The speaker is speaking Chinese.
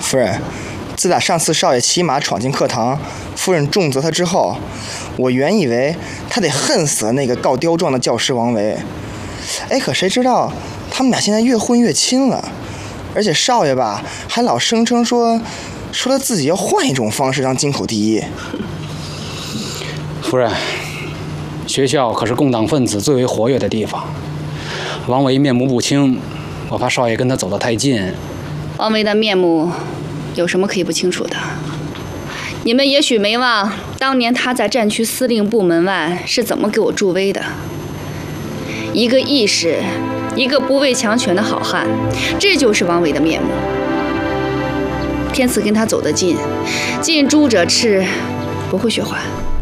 夫人，自打上次少爷骑马闯进课堂，夫人重责他之后，我原以为他得恨死了那个告刁状的教师王维。可谁知道他们俩现在越混越亲了，而且少爷吧还老声称说他自己要换一种方式当京口第一。 夫人，学校可是共党分子最为活跃的地方，王维面目不清，我怕少爷跟他走得太近。 王维的面目有什么可以不清楚的？你们也许没忘当年他在战区司令部门外是怎么给我助威的。一个义士，一个不畏强权的好汉，这就是王维的面目。天赐跟他走得近，近朱者赤，不会学坏。